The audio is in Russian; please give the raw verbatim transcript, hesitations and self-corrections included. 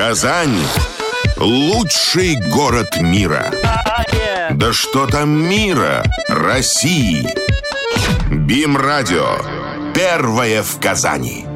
Казань – лучший город мира. Да что там мира, России. БИМ-радио. Первое в Казани.